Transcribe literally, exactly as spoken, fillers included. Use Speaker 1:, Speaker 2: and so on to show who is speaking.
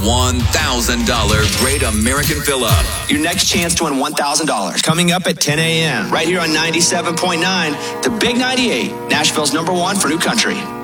Speaker 1: one thousand dollars Great American Fill-Up.
Speaker 2: Your next chance to win one thousand dollars. Coming up at ten a.m. right here on ninety-seven point nine, the Big ninety-eight, Nashville's number one for new country.